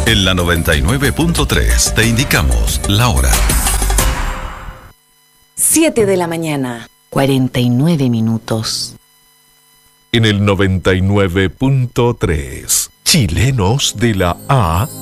En la 99.3 te indicamos la hora. 7 de la mañana, 49 minutos. En el 99.3, chilenos de la A